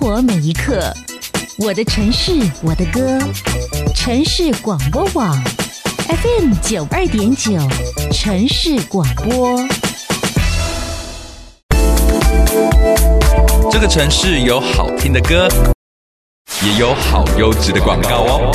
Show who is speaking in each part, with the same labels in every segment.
Speaker 1: 活每一刻，我的城市，我的歌，城市广播网 FM 92.9，城市广播。
Speaker 2: 这个城市有好听的歌，也有好优质的广告哦。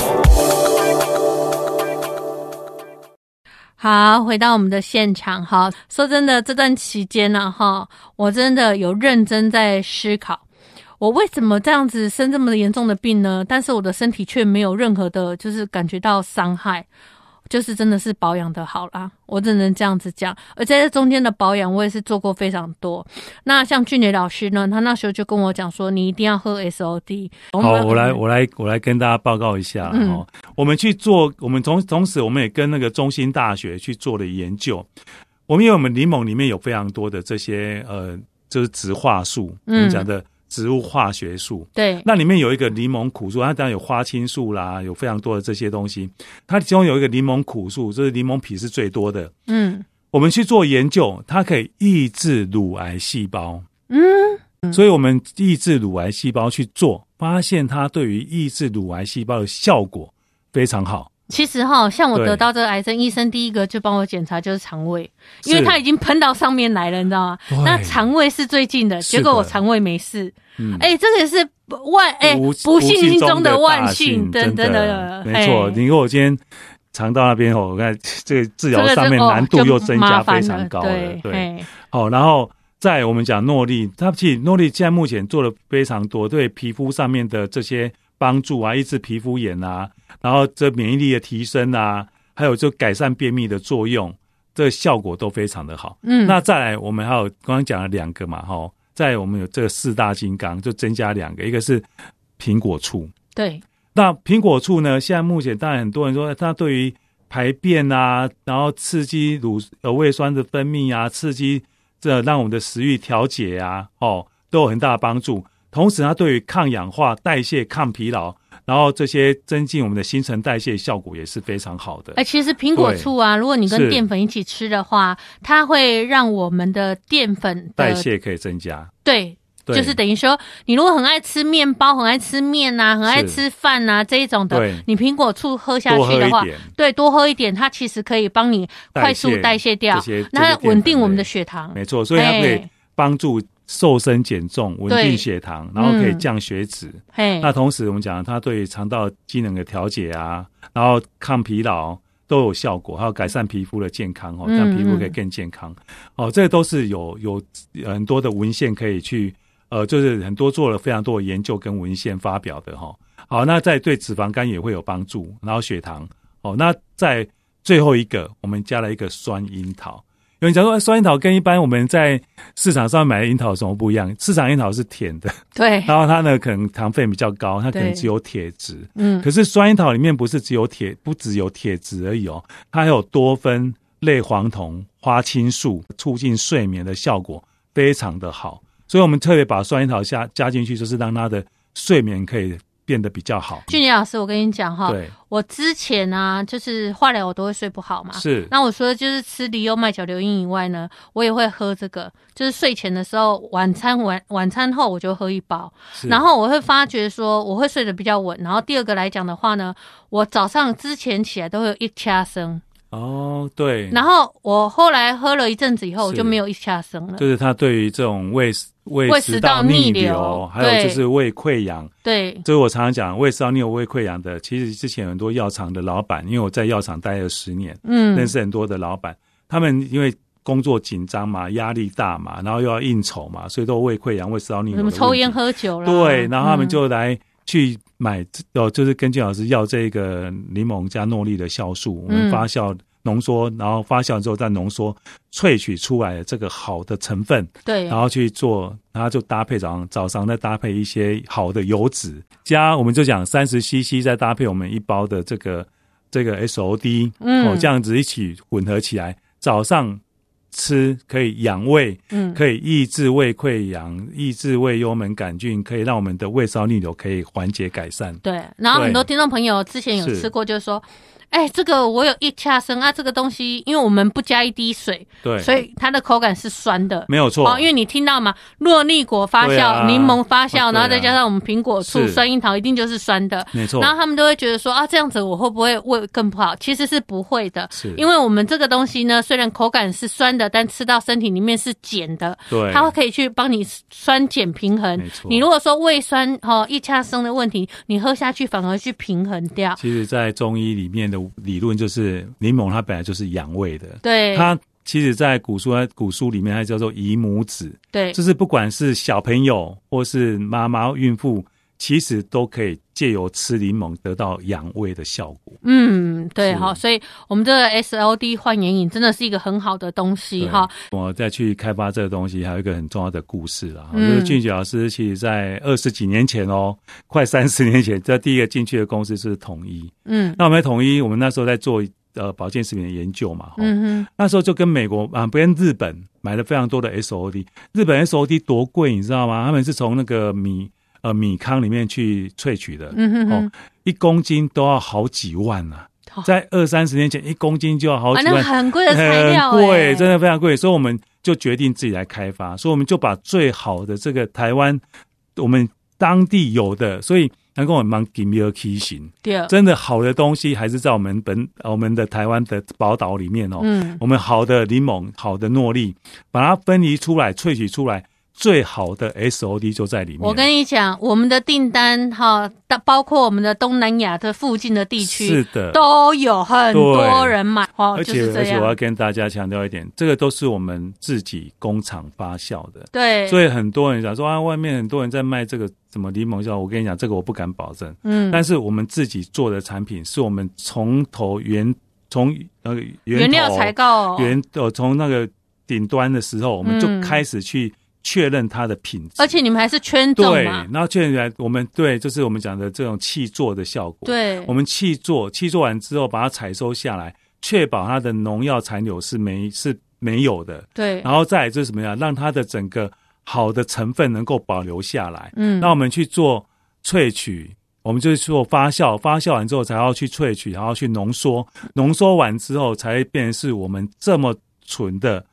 Speaker 3: 好，回到我们的现场哈。说真的，这段期间呢，哈，我真的有认真在思考，我为什么这样子生这么严重的病呢？但是我的身体却没有任何的，就是感觉到伤害，就是真的是保养的好啦，我只能这样子讲。而在这中间的保养，我也是做过非常多。那像俊杰老师呢，他那时候就跟我讲说，你一定要喝 SOD。
Speaker 4: 好，我来跟大家报告一下。我们去做，我们同时我们也跟那个中兴大学去做了研究。因为我们柠檬里面有非常多的这些就是植化素，我们讲的植物化学素。
Speaker 3: 对，
Speaker 4: 那里面有一个柠檬苦素，它当然有花青素啦，有非常多的这些东西。它其中有一个柠檬苦素，就是柠檬皮是最多的。我们去做研究，它可以抑制乳癌细胞。所以我们抑制乳癌细胞去做，发现它对于抑制乳癌细胞的效果非常好。其实
Speaker 3: 像我得到这个癌症，医生第一个就帮我检查就是肠胃，因为它已经喷到上面来了，你知道吗？那肠胃是最近的，结果我肠胃没事。这个也是不幸中的万幸，真的没
Speaker 4: 错。你跟我今天肠道那边我看这个治疗上面难度又增加非常高了。对，然后再我们讲诺丽，它其实诺丽现在目前做了非常多对皮肤上面的这些帮助啊，抑制皮肤炎啊，然后这免疫力的提升啊，还有就改善便秘的作用，这个效果都非常的好。那再来我们还有刚刚讲了2个嘛，再我们有这个4大金刚，就增加2个，一个是苹果醋。对，那苹果醋呢，现在目前当然很多人说它对于排便啊，然后刺激胃酸的分泌啊，刺激这让我们的食欲调节啊，都有很大的帮助。同时它对于抗氧化、代谢、抗疲劳，然后这些增进我们的新陈代谢效果也是非常好的。其实苹果醋啊，如果你跟淀粉一起吃的话，它会让我们的淀粉的代谢可以增加。对，就是等于说你如果很爱吃面包、很爱吃面啊、很爱吃饭啊这一种的，你苹果醋喝下去的话，多喝一点，它其实可以帮你快速代谢掉，那稳定我们的血糖。没错，所以它可以帮助瘦身减重，稳定血糖，然后可以降血脂。那同时我们讲它对肠道机能的调节啊，然后抗疲劳都有效果，还有改善皮肤的健康，让皮肤可以更健康。这个都是有很多的文献可以去就是很多做了非常多的研究跟文献发表的。好，那在对脂肪肝也会有帮助，然后血糖。那在最后一个我们加了一个酸樱桃。有人讲说酸樱桃跟一般我们在市场上买的樱桃有什么不一样？市场樱桃是甜的，对，然后它呢可能糖分比较高，它可能只有铁质。可是酸樱桃里面不只有铁质而已它还有多酚、类黄酮、花青素，促进睡眠的效果非常的好。所以我们特别把酸樱桃加进去，就是让它的睡眠可以变得比较好。俊杰老师，我跟你讲我之前啊，就是化疗我都会睡不好嘛。是。那我除了就是吃梨柚麦角硫因以外呢，我也会喝这个，就是睡前的时候，晚餐后我就喝1包。然后我会发觉说，我会睡得比较稳。然后第二个来讲的话呢，我早上之前起来都会有一掐声。对。然后我后来喝了一阵子以后，我就没有一掐声了。就是它对于这种胃食道逆流，还有就是胃溃疡。对。就是我常常讲胃食道逆流、胃溃疡的，其实之前有很多药厂的老板，因为我在药厂待了10年，认识很多的老板，他们因为工作紧张嘛，压力大嘛，然后又要应酬嘛，所以都胃溃疡、胃食道逆流的问题。什么抽烟喝酒啦。对，然后他们就来去买就是跟俊老师要这个柠檬加诺丽的酵素，我们发酵浓缩，然后发酵之后再浓缩萃取出来的这个好的成分，对，然后去做，然后就搭配早上再搭配一些好的油脂，加我们就讲30cc， 再搭配我们1包的这个 SOD，这样子一起混合起来，早上吃可以养胃，可以抑制胃溃疡，抑制胃幽门杆菌，可以让我们的胃食道逆流可以缓解改善。对，然后很多听众朋友之前有吃过，就是说
Speaker 3: 这个我有一掐生啊，这个东西因为我们不加一滴水，
Speaker 4: 对，
Speaker 3: 所以它的口感是酸的，
Speaker 4: 没有错。
Speaker 3: 因为你听到嘛，洛丽果发酵、柠檬发酵，然后再加上我们苹果醋、酸樱桃，一定就是酸的，
Speaker 4: 没错。
Speaker 3: 然后他们都会觉得说啊，这样子我会不会胃更不好？其实是不会的，因为我们这个东西呢，虽然口感是酸的，但吃到身体里面是碱的，
Speaker 4: 对，
Speaker 3: 它可以去帮你酸碱平衡。
Speaker 4: 没错。
Speaker 3: 你如果说胃酸一掐生的问题，你喝下去反而去平衡掉。
Speaker 4: 其实，在中医里面的理论就是柠檬它本来就是养胃的，
Speaker 3: 对，
Speaker 4: 它其实在古书里面它叫做宜母子，
Speaker 3: 对，
Speaker 4: 就是不管是小朋友或是妈妈孕妇，其实都可以借由吃柠檬得到养胃的效果。
Speaker 3: 对，好，所以我们这个 SOD 焕颜饮真的是一个很好的东西哈。
Speaker 4: 我再去开发这个东西，还有一个很重要的故事啦。就是俊杰老师其实在20几年前快30年前，这第一个进去的公司是统一。那我们统一，我们那时候在做保健食品的研究嘛。那时候就跟美国跟日本买了非常多的 SOD。日本 SOD 多贵，你知道吗？他们是从那个米糠里面去萃取的，1公斤都要好几万啊！在20-30年前，1公斤就要好几万，
Speaker 3: 那很贵的材料，
Speaker 4: 很贵，真的非常贵。所以我们就决定自己来开发，所以我们就把最好的这个台湾我们当地有的，所以能够我们给米尔提醒，真的好的东西还是在我们的台湾的宝岛里面我们好的柠檬、好的诺丽，把它分离出来、萃取出来。最好的 SOD 就在里面。
Speaker 3: 我跟你讲，我们的订单包括我们的东南亚的附近的地区，
Speaker 4: 是的，
Speaker 3: 都有很多人买。
Speaker 4: 而且我要跟大家强调一点，这个都是我们自己工厂发酵的。
Speaker 3: 对，
Speaker 4: 所以很多人讲说外面很多人在卖这个什么柠檬酵，我跟你讲，这个我不敢保证。但是我们自己做的产品，是我们从
Speaker 3: 原料采购
Speaker 4: 从那个顶端的时候，我们就开始去确认它的品质，
Speaker 3: 而且你们还是圈种嘛？
Speaker 4: 对，然后确认我们就是我们讲的这种契作的效果。
Speaker 3: 对，
Speaker 4: 我们契作完之后，把它采收下来，确保它的农药残留是没有的。对，然后再来就是什么样，让它的整个好的成分能够保留下来。那我们去做萃取，我们就做发酵，发酵完之后才要去萃取，然后去浓缩，浓缩完之后才会变成是我们这么纯的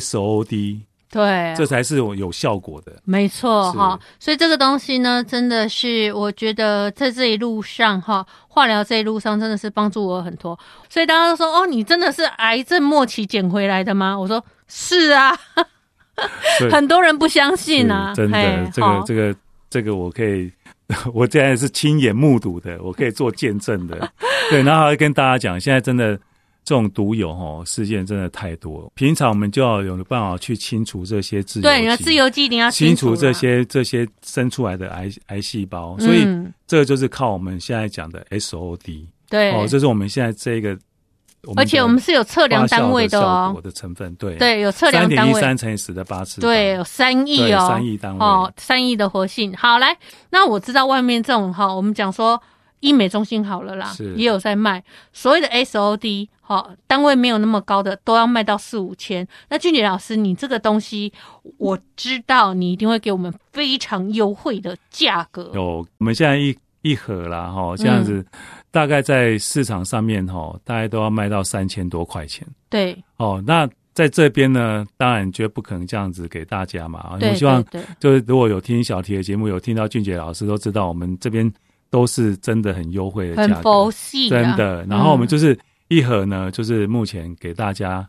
Speaker 4: SOD。对，这才是有效果的，
Speaker 3: 没错哈。所以这个东西呢，真的是我觉得在这一路上化疗这一路上真的是帮助我很多。所以大家都说你真的是癌症末期捡回来的吗？我说是啊，很多人不相信啊，
Speaker 4: 真的，这个我可以，我现在是亲眼目睹的，我可以做见证的。对，然后还跟大家讲，现在真的。这种毒友事件真的太多了，平常我们就要有办法去清除这些自由基，
Speaker 3: 对，你的自由基一定要
Speaker 4: 清除这些生出来的癌细胞，所以这个就是靠我们现在讲的 SOD， 对，这是我们现在这个，
Speaker 3: 而且我们是有测量单位的
Speaker 4: 效果的成分，对，
Speaker 3: 有测量单位
Speaker 4: ，3.13乘以10的8次，
Speaker 3: 对，有3亿
Speaker 4: 3亿单位
Speaker 3: ，3亿的活性。好，来，那我知道外面这种我们讲说。医美中心好了啦，也有在卖所谓的 SOD， 单位没有那么高的都要卖到4-5千。那俊杰老师，你这个东西我知道你一定会给我们非常优惠的价格。
Speaker 4: 有，我们现在一盒啦，这样子大概在市场上面大概都要卖到3000多块钱。对，那在这边呢，当然绝不可能这样子给大家嘛。我希望就是如果有听小题的节目，有听到俊杰老师都知道，我们这边。都是真的很优惠的价格，
Speaker 3: 很佛系
Speaker 4: 真的。然后我们就是一盒呢，就是目前给大家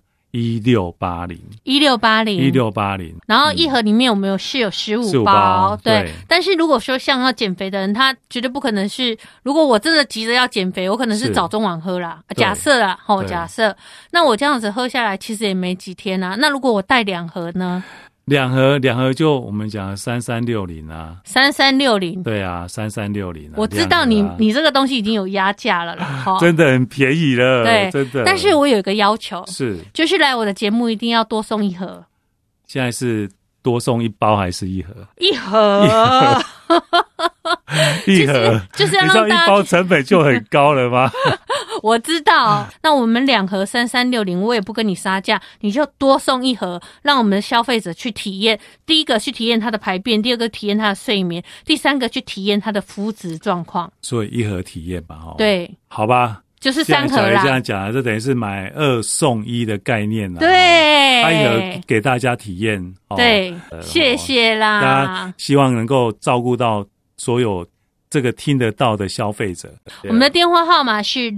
Speaker 4: 1680，
Speaker 3: 然后一盒里面我们有15包，对。但是如果说像要减肥的人，他绝对不可能是，如果我真的急着要减肥，我可能是早中晚喝啦，假设啦，假设。那我这样子喝下来，其实也没几天啊。那如果我带2盒呢
Speaker 4: ？2盒就我们讲3360啊，3360，对啊，3360啊。
Speaker 3: 我知道你这个东西已经有压价了啦，
Speaker 4: 真的很便宜了，
Speaker 3: 对，
Speaker 4: 真的。
Speaker 3: 但是我有一个要求，就是来我的节目一定要多送1盒。
Speaker 4: 现在是多送1包还是1盒
Speaker 3: ？1盒
Speaker 4: ，1盒，就是要让大家，1包成本就很高了吗？
Speaker 3: 我知道，那我们2盒3360，我也不跟你杀价，你就多送1盒，让我们的消费者去体验。第一个去体验它的排便，第二个体验它的睡眠，第三个去体验它的肤质状况。
Speaker 4: 所以1盒体验吧，
Speaker 3: 对，
Speaker 4: 好吧，
Speaker 3: 就是3盒啦。
Speaker 4: 这样讲，这等于是买2送1的概念啦。
Speaker 3: 对，
Speaker 4: 一盒给大家体验。
Speaker 3: 对，谢谢啦。
Speaker 4: 大家希望能够照顾到所有这个听得到的消费者。
Speaker 3: 我们的电话号码是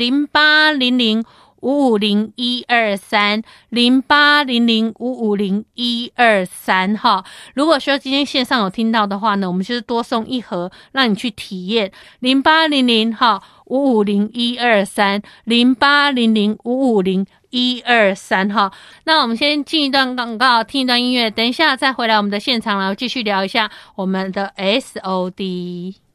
Speaker 3: 0800550123 0800550123哈。如果说今天线上有听到的话呢，我们就是多送1盒，让你去体验0800哈550123 0800550123哈。那我们先进一段广告，听一段音乐，等一下再回来我们的现场来继续聊一下我们的 SOD。